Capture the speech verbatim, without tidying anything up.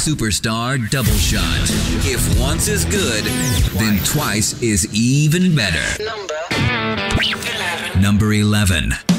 superstar double shot. If once is good, then twice is even better. Number eleven. Number eleven.